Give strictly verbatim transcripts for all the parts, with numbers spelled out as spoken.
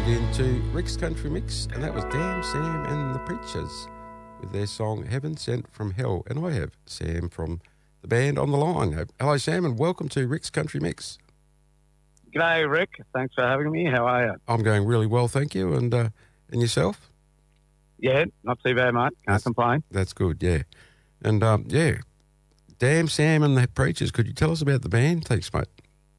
tuned in to Rick's Country Mix, and that was Damn Sam and the Preachers with their song Heaven Sent from Hell. And I have Sam from the band on the line. Hello, Sam, and welcome to Rick's Country Mix. G'day, Rick. Thanks for having me. How are you? I'm going really well, thank you. And uh, and yourself? Yeah, not too bad, mate. Can't that's, complain. That's good, yeah. And, um, yeah, Damn Sam and the Preachers, could you tell us about the band? Thanks, mate.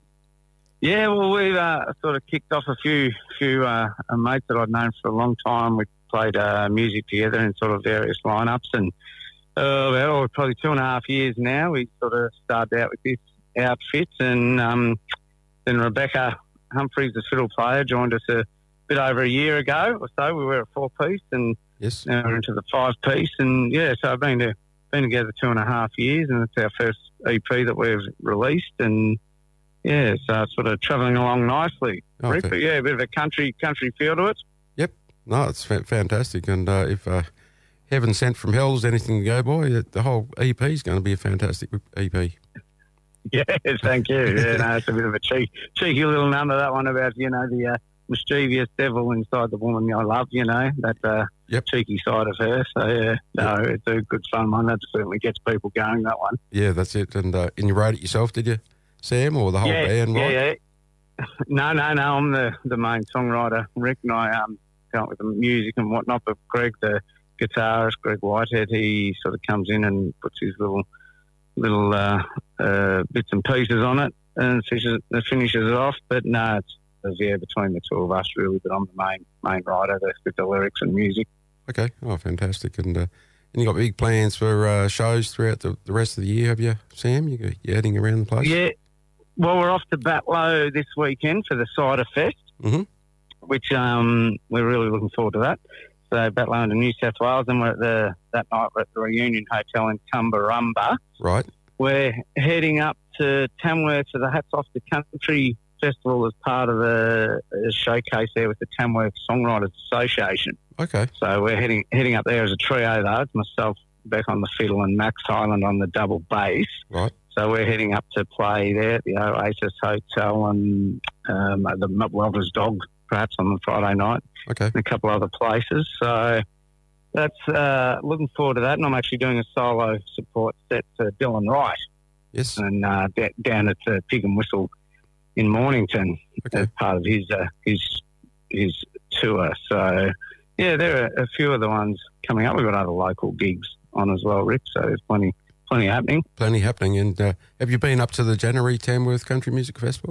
Yeah, well, we've uh, sort of kicked off a few few uh, mates that I've known for a long time. We played uh, music together in sort of various lineups, and uh, about oh, probably two and a half years now, we sort of started out with this outfit, and um, then Rebecca Humphries, the fiddle player, joined us a bit over a year ago or so. We were a four-piece, and yes, now we're into the five-piece, and yeah, so I've been to, been together two and a half years, and it's our first E P that we've released, and yeah, so it's sort of travelling along nicely, oh, Rick, but yeah, a bit of a country country feel to it. Yep, no, it's fa- fantastic, and uh, if uh, Heaven Sent from Hell's anything to go by, the whole E P is going to be a fantastic E P. Yeah, thank you. Yeah, no, it's a bit of a cheeky, cheeky little number, that one about, you know, the uh, mischievous devil inside the woman I love, you know, that uh, yep. cheeky side of her. So, yeah, no, yep. It's a good fun one. That certainly gets people going, that one. Yeah, that's it. And, uh, and you wrote it yourself, did you, Sam, or the whole yeah, band? Yeah, right? yeah. No, no, no, I'm the, the main songwriter, Rick, and I um, come up with the music and whatnot, but Greg, the guitarist, Greg Whitehead, he sort of comes in and puts his little little uh, uh, bits and pieces on it and finishes, finishes it off. But no, it's, it's yeah, between the two of us really, but I'm the main main writer with the lyrics and music. Okay, oh, fantastic. And uh, and you got big plans for uh, shows throughout the, the rest of the year, have you, Sam? You, you're heading around the place? Yeah, well, we're off to Batlow this weekend for the Cider Fest, mm-hmm. which um, we're really looking forward to that. So Batlow into New South Wales, and we're at the that night we're at the Reunion Hotel in Tumbarumba. Right. We're heading up to Tamworth for the Hats Off the Country Festival as part of a, a showcase there with the Tamworth Songwriters Association. Okay. So we're heading heading up there as a trio though. It's myself, Beck on the fiddle, and Max Highland on the double bass. Right. So we're heading up to play there at the Oasis Hotel and um, at the Welder's Dog perhaps on the Friday night. Okay. And a couple other places. So that's uh, looking forward to that. And I'm actually doing a solo support set for Dylan Wright. Yes. And uh, d- down at the Pig and Whistle in Mornington okay. as part of his uh, his his tour. So yeah, there are a few of the ones coming up. We've got other local gigs on as well, Rick. So there's plenty plenty happening. Plenty happening. And uh, have you been up to the January Tamworth Country Music Festival?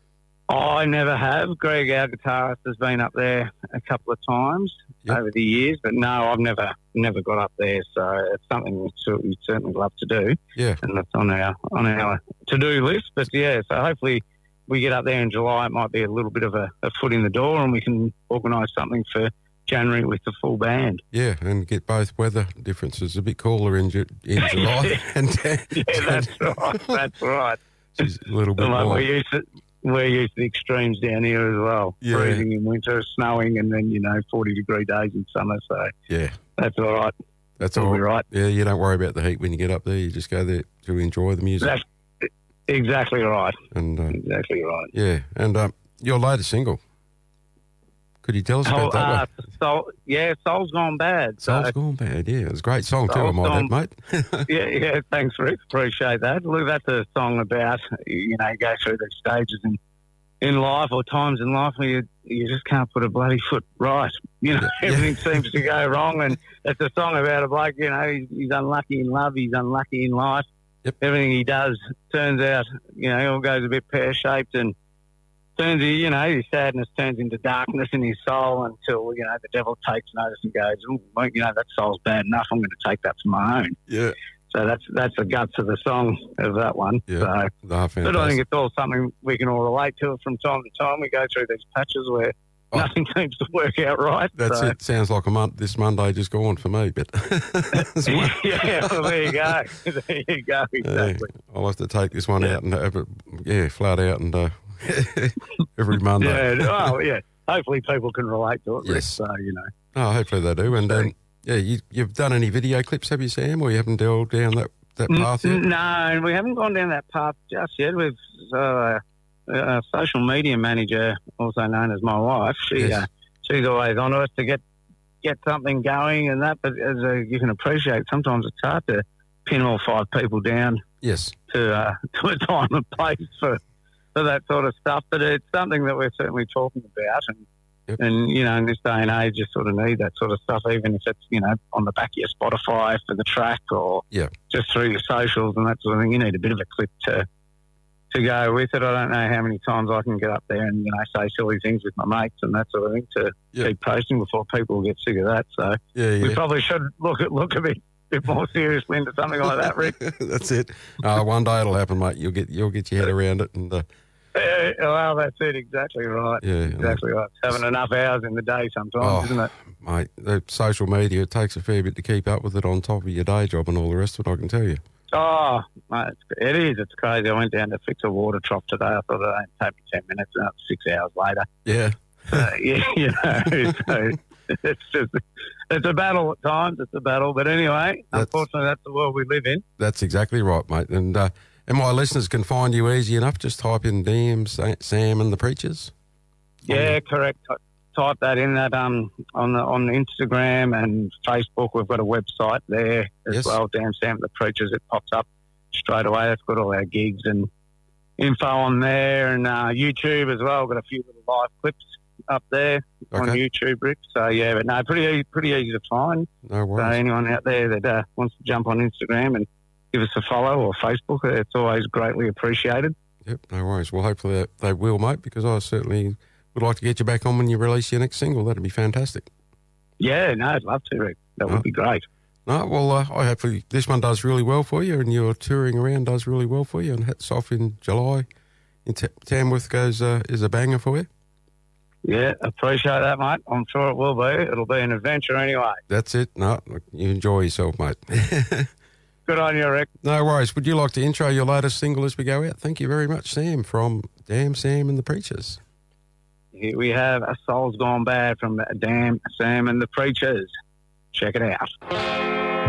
I never have. Greg, our guitarist, has been up there a couple of times yep. over the years, but no, I've never never got up there. So it's something we'd certainly love to do. Yeah, and that's on our on our to do list. But yeah, so hopefully we get up there in July. It might be a little bit of a, a foot in the door, and we can organise something for January with the full band. Yeah, and get both weather differences. A bit cooler in, Ju- in July. and uh, yeah, that's right. That's right. She's a little bit like more. We're used to, we're used to the extremes down here as well. Yeah. Freezing in winter, snowing, and then, you know, forty degree days in summer. So yeah, that's all right. That's all all right. Yeah, you don't worry about the heat when you get up there. You just go there to enjoy the music. That's exactly right. And uh, exactly right. Yeah, and um, your latest single. Could you tell us about oh, that uh, one? Soul, yeah, Soul's Gone Bad. Soul's so, Gone Bad, yeah. It's a great song Soul's too, I might gone, add, mate. yeah, yeah, thanks, Rick. Appreciate that. Look, that's a song about, you know, you go through these stages in, in life or times in life where you, you just can't put a bloody foot right. You know, yeah. everything seems to go wrong, and it's a song about a bloke, you know, he's, he's unlucky in love, he's unlucky in life. Yep. Everything he does turns out, you know, it all goes a bit pear-shaped, and turns, you know, his sadness turns into darkness in his soul until, you know, the devil takes notice and goes, oh, well, you know, that soul's bad enough, I'm going to take that for my own. Yeah. So that's that's the guts of the song of that one. Yeah. So, oh, but I think it's all something we can all relate to from time to time. We go through these patches where oh. nothing seems to work out right. That's so. it. Sounds like a month, this Monday just gone for me, but yeah, well, there you go. There you go. Exactly. Uh, I'll have to take this one yeah. out and have it, yeah, flat out and uh, every Monday. Yeah, well, yeah. Hopefully people can relate to it. Yes. Rick, so, you know. Oh, hopefully they do. And um, yeah, you, you've done any video clips, have you, Sam, or you haven't delved down that, that path yet? No, we haven't gone down that path just yet. We've uh, a social media manager, also known as my wife. She yes. uh, she's always on us to get get something going and that. But as uh, you can appreciate, sometimes it's hard to pin all five people down Yes. to uh, to a time and place for, for that sort of stuff. But it's something that we're certainly talking about. And, Yep. and you know, in this day and age, you sort of need that sort of stuff, even if it's, you know, on the back of your Spotify for the track or Yeah. just through your socials and that sort of thing. You need a bit of a clip to to go with it. I don't know how many times I can get up there and, you know, say silly things with my mates and that sort of thing to Yeah. keep posting before people get sick of that. So Yeah, yeah. we probably should look at look a bit, bit more seriously into something like that, Rick. That's it. Uh, one day it'll happen, mate. You'll get you'll get your head around it, and uh, Uh, well, that's it. Exactly right. Yeah, exactly right. It's having enough hours in the day sometimes, Oh. isn't it? mate, the social media, it takes a fair bit to keep up with it on top of your day job and all the rest of it. I can tell you. Oh, mate, it's, it is. It's crazy. I went down to fix a water trough today. I thought it would take me ten minutes, and it's six hours later. Yeah. Uh, yeah, you know, so it's just it's a battle at times. It's a battle, but anyway, That's- unfortunately, that's the world we live in. That's exactly right, mate. And uh, and my listeners can find you easy enough. Just type in D M Sa- Sam and the Preachers. Yeah, correct. Ty- Type that in that um on the on Instagram and Facebook. We've got a website there as Yes. well. Damn Sam the Preachers. It pops up straight away. That's got all our gigs and info on there, and uh, YouTube as well. Got a few little live clips up there on Okay. YouTube, Rick. So yeah, but no, pretty easy, pretty easy to find. No So worries. anyone out there that uh, wants to jump on Instagram and give us a follow or Facebook, it's always greatly appreciated. Yep, no worries. Well, hopefully they, they will, mate, because I certainly would like to get you back on when you release your next single. That'd be fantastic. Yeah, no, I'd love to, Rick. That would Oh. be great. No, well, uh, I hopefully this one does really well for you, and your touring around does really well for you, and hats off in July. In T- Tamworth goes uh, is a banger for you. Yeah, appreciate that, mate. I'm sure it will be. It'll be an adventure anyway. That's it. No, look, you enjoy yourself, mate. Good on you, Rick. No worries. Would you like to intro your latest single as we go out? Thank you very much, Sam, from Damn Sam and the Preachers. Here we have A Soul's Gone Bad from Damn Sam and the Preachers. Check it out.